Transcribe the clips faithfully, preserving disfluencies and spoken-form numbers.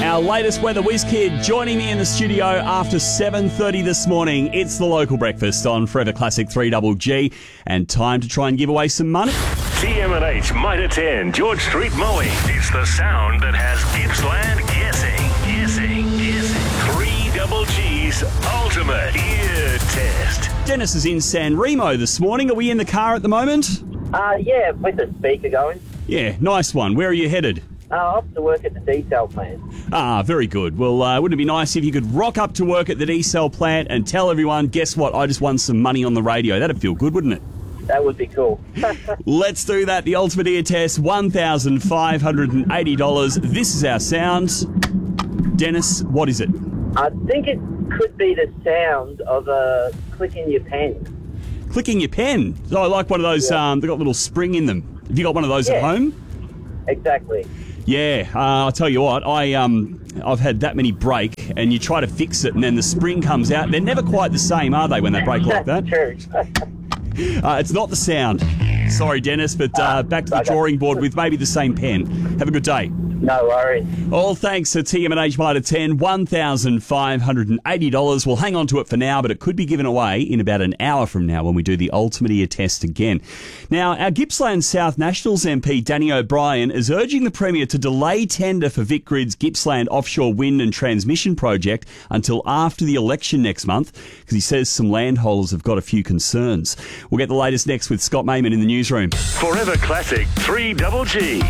our latest weather whiz kid, joining me in the studio after seven thirty this morning. It's the local breakfast on Forever Classic three G G, and time to try and give away some money. T M and H Mitre ten, George Street mowing. It's the sound that has Gippsland guessing, guessing, guessing. three double G's ultimate ear test. Dennis is in San Remo this morning. Are we in the car at the moment? Uh, yeah, with the speaker going. Yeah, nice one. Where are you headed? Uh, off to work at the D-cell plant. Ah, very good. Well, uh, wouldn't it be nice if you could rock up to work at the D-cell plant and tell everyone, guess what, I just won some money on the radio. That'd feel good, wouldn't it? That would be cool. Let's do that. The ultimate ear test, one thousand five hundred eighty dollars. This is our sound. Dennis, what is it? I think it could be the sound of uh, clicking your pen. Clicking your pen. So I like one of those, Yeah. um, they've got little spring in them. Have you got one of those Yeah. at home? Exactly. Yeah, uh, I'll tell you what, I, um, I've had that many break, and you try to fix it, and then the spring comes out. They're never quite the same, are they, when they break like that? True. Uh, it's not the sound. Sorry, Dennis, but uh, back to the okay. drawing board with maybe the same pen. Have a good day. No worries. All thanks to T M and H Mitre ten, one thousand five hundred eighty dollars. We'll hang on to it for now, but it could be given away in about an hour from now when we do the ultimate ear test again. Now, our Gippsland South Nationals M P, Danny O'Brien, is urging the Premier to delay tender for VicGrid's Gippsland offshore wind and transmission project until after the election next month, because he says some landholders have got a few concerns. We'll get the latest next with Scott Mayman in the newsroom. Forever Classic three double G.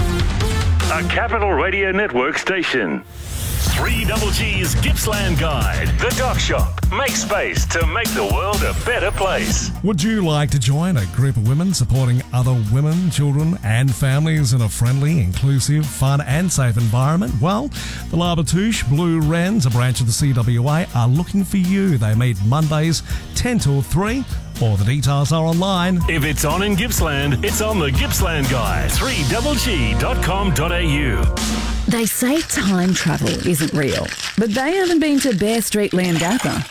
A Capital Radio Network station. three double G's Gippsland Guide. The Dock Shop. Make space to make the world a better place. Would you like to join a group of women supporting other women, children and families in a friendly, inclusive, fun and safe environment? Well, the Labatouche Blue Wrens, a branch of the C W A, are looking for you. They meet Mondays ten till three. All the details are online. If it's on in Gippsland, it's on the Gippsland Guide. three double G dot com dot a u. They say time travel isn't real, but they haven't been to Bear Street Leongatha.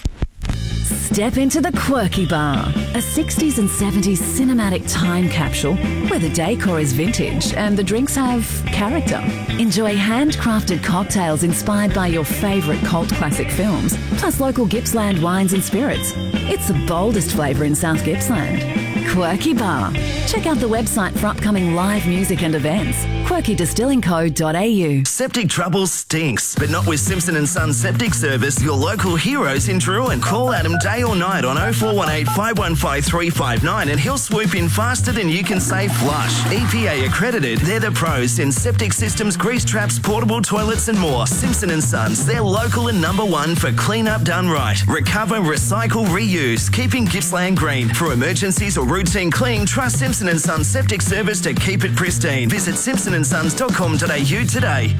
Step into the Quirky Bar, a sixties and seventies cinematic time capsule where the decor is vintage and the drinks have character. Enjoy handcrafted cocktails inspired by your favourite cult classic films, plus local Gippsland wines and spirits. It's the boldest flavour in South Gippsland. Quirky Bar. Check out the website for upcoming live music and events. quirky distilling co dot a u. Septic trouble stinks, but not with Simpson and Son Septic Service, your local heroes in Druin. Call Adam day or night on oh four one eight, five one five, three five nine and he'll swoop in faster than you can say flush. E P A accredited, they're the pros in septic systems, grease traps, portable toilets and more. Simpson and Sons, they're local and number one for clean up done right. Recover, recycle, reuse, keeping Gippsland green. For emergencies or routine clean, trust Simpson and Sons Septic Service to keep it pristine. Visit simpson and sons dot com dot a u today.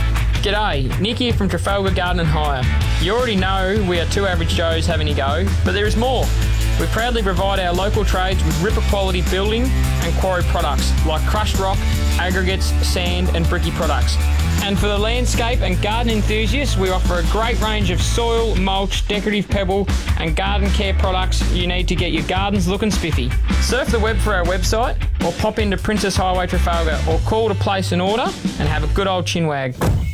G'day, Nick here from Trafalgar Garden and Hire. You already know we are two average Joes having a go, but there is more. We proudly provide our local trades with ripper quality building and quarry products like crushed rock, aggregates, sand and bricky products. And for the landscape and garden enthusiasts, we offer a great range of soil, mulch, decorative pebble and garden care products you need to get your gardens looking spiffy. Surf the web for our website or pop into Princess Highway Trafalgar or call to place an order and have a good old chinwag.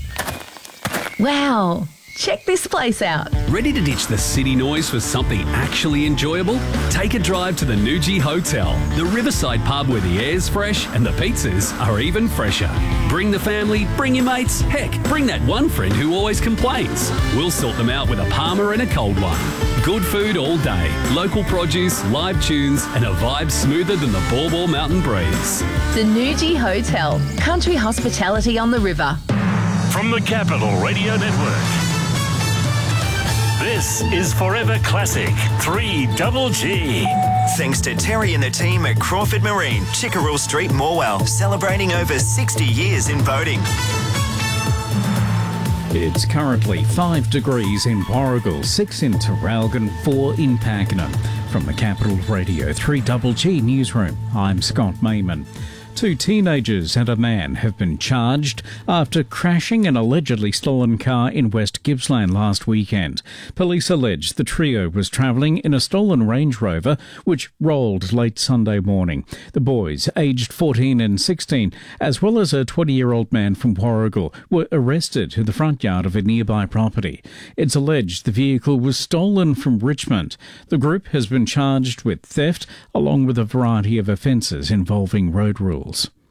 Wow, check this place out. Ready to ditch the city noise for something actually enjoyable? Take a drive to the Nuji Hotel, the riverside pub where the air's fresh and the pizzas are even fresher. Bring the family, bring your mates, heck, bring that one friend who always complains. We'll sort them out with a Palmer and a cold one. Good food all day, local produce, live tunes and a vibe smoother than the Baw Baw Mountain breeze. The Nuji Hotel, country hospitality on the river. From the Capital Radio Network. This is Forever Classic three double G. Thanks to Terry and the team at Crawford Marine, Chickerell Street, Morwell, celebrating over sixty years in boating. It's currently five degrees in Warragul, six in Traralgon, four in Pakenham. From the Capital Radio three double G newsroom, I'm Scott Mayman. Two teenagers and a man have been charged after crashing an allegedly stolen car in West Gippsland last weekend. Police allege the trio was travelling in a stolen Range Rover which rolled late Sunday morning. The boys, aged fourteen and sixteen, as well as a twenty-year-old man from Warragul, were arrested in the front yard of a nearby property. It's alleged the vehicle was stolen from Richmond. The group has been charged with theft along with a variety of offences involving road rules.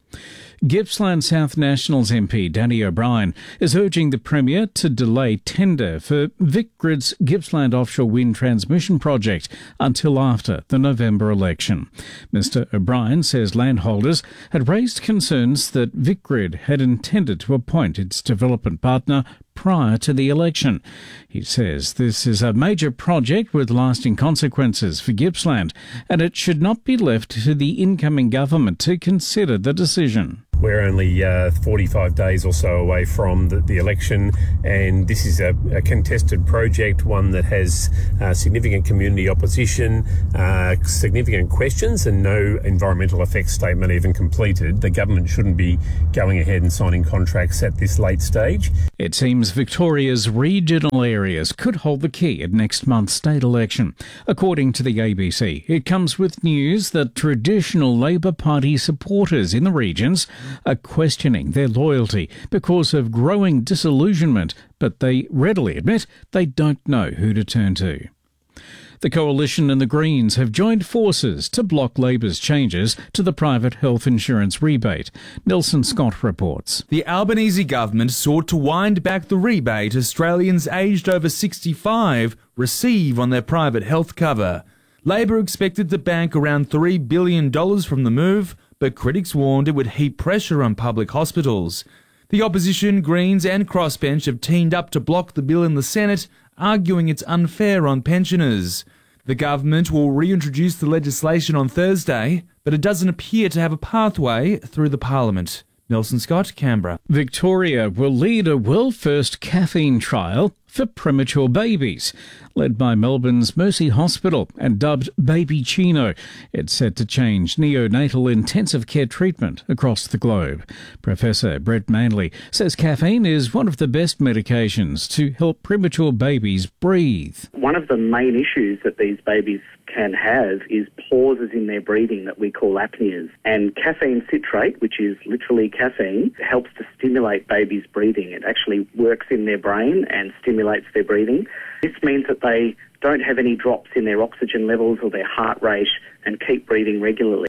Gippsland South Nationals M P Danny O'Brien is urging the Premier to delay tender for Vicgrid's Gippsland offshore wind transmission project until after the November election. Mister O'Brien says landholders had raised concerns that Vicgrid had intended to appoint its development partner prior to the election. He says this is a major project with lasting consequences for Gippsland, and it should not be left to the incoming government to consider the decision. We're only uh, forty-five days or so away from the, the election, and this is a, a contested project, one that has uh, significant community opposition, uh, significant questions, and no environmental effects statement even completed. The government shouldn't be going ahead and signing contracts at this late stage. It seems Victoria's regional areas could hold the key at next month's state election. According to the A B C, it comes with news that traditional Labor Party supporters in the regions are questioning their loyalty because of growing disillusionment, but they readily admit they don't know who to turn to. The Coalition and the Greens have joined forces to block Labor's changes to the private health insurance rebate. Nelson Scott reports. The Albanese government sought to wind back the rebate Australians aged over sixty-five receive on their private health cover. Labor expected to bank around three billion dollars from the move, but critics warned it would heap pressure on public hospitals. The opposition, Greens and Crossbench have teamed up to block the bill in the Senate, arguing it's unfair on pensioners. The government will reintroduce the legislation on Thursday, but it doesn't appear to have a pathway through the Parliament. Nelson Scott, Canberra. Victoria will lead a world-first caffeine trial for premature babies. Led by Melbourne's Mercy Hospital and dubbed Baby Chino, it's set to change neonatal intensive care treatment across the globe. Professor Brett Manley says caffeine is one of the best medications to help premature babies breathe. One of the main issues that these babies can have is pauses in their breathing that we call apneas. And caffeine citrate, which is literally caffeine, helps to stimulate babies' breathing. It actually works in their brain and stimulates their breathing. This means that they don't have any drops in their oxygen levels or their heart rate and keep breathing regularly.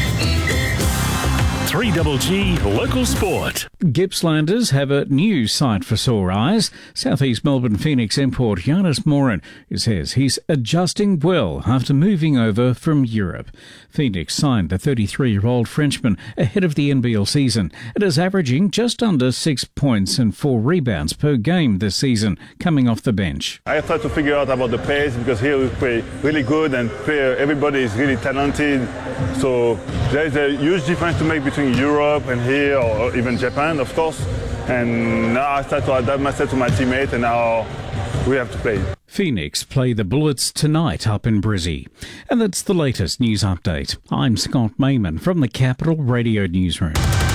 three G G Local Sport. Gippslanders have a new sight for sore eyes. Southeast Melbourne Phoenix import Giannis Morin, who says he's adjusting well after moving over from Europe. Phoenix signed the thirty-three-year-old Frenchman ahead of the N B L season and is averaging just under six points and four rebounds per game this season, coming off the bench. I tried to figure out about the pace because here we play really good and play, everybody is really talented. So there is a huge difference to make between Europe and here, or even Japan, of course. And now I start to adapt myself to my teammate, and now we have to play. Phoenix play the Bullets tonight up in Brizzy. And that's the latest news update. I'm Scott Mayman from the Capital Radio Newsroom.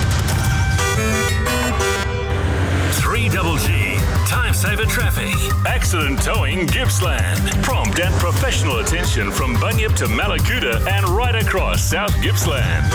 three G G Time Saver Traffic. Accident Towing Gippsland. Prompt and professional attention from Bunyip to Malakuta and right across South Gippsland.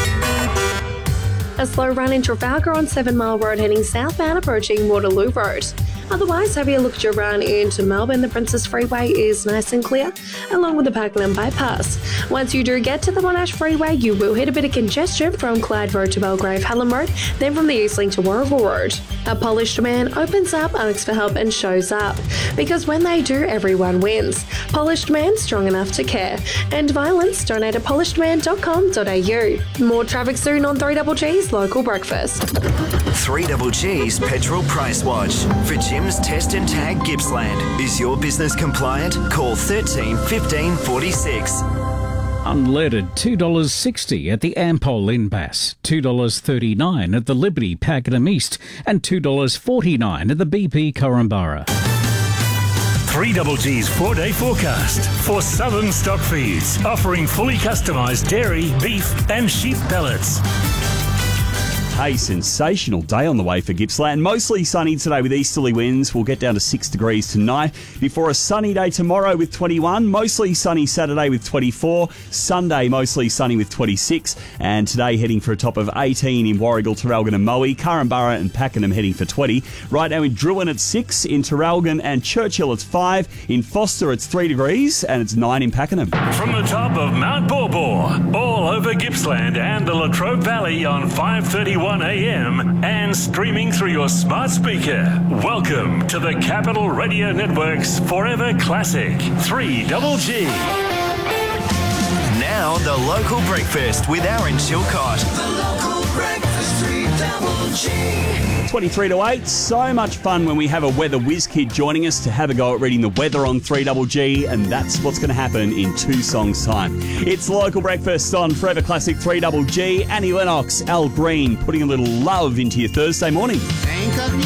A slow run in Trafalgar on Seven Mile Road heading southbound approaching Waterloo Road. Otherwise, have you looked around into Melbourne? The Princess Freeway is nice and clear, along with the Parkland Bypass. Once you do get to the Monash Freeway, you will hit a bit of congestion from Clyde Road to Belgrave Hallam Road, then from the Eastlink to Warragul Road. A polished man opens up, asks for help and shows up. Because when they do, everyone wins. Polished Man, strong enough to care. And violence, donate at polishedman dot com dot a u. More traffic soon on three G G's Local Breakfast. three G G's Petrol Price Watch. For Jim's Test and Tag Gippsland. Is your business compliant? Call thirteen fifteen forty-six. Unleaded two dollars sixty at the Ampol in Bass, two dollars thirty-nine at the Liberty Pakenham East, and two dollars forty-nine at the B P Korumburra. three G G's four-day forecast for Southern Stock Feeds, offering fully customised dairy, beef and sheep pellets. A sensational day on the way for Gippsland. Mostly sunny today with easterly winds. We'll get down to six degrees tonight before a sunny day tomorrow with twenty-one. Mostly sunny Saturday with twenty-four. Sunday mostly sunny with twenty-six. And today heading for a top of eighteen in Warragul, Traralgon and Moe. Curramborough and Pakenham heading for twenty. Right now in Druin it's six. In Traralgon and Churchill it's five. In Foster it's three degrees and it's nine in Pakenham. From the top of Mount Borbor, all over Gippsland and the Latrobe Valley on five thirty-one a m and streaming through your smart speaker. Welcome to the Capital Radio Network's Forever Classic three double G. Now the local breakfast with Aaron Chilcott. The local breakfast three double G. twenty-three to eight. So much fun when we have a weather whiz kid joining us to have a go at reading the weather on three double G, and that's what's going to happen in two songs' time. It's local breakfast on Forever Classic three double G. Annie Lennox, Al Green, putting a little love into your Thursday morning. Think of